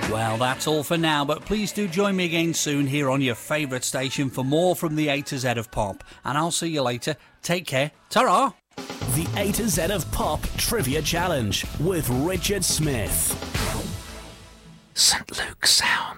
Well, that's all for now, but please do join me again soon here on your favourite station for more from the A to Z of pop. And I'll see you later. Take care. Ta-ra! The A to Z of Pop Trivia Challenge with Richard Smith. St. Luke Sound.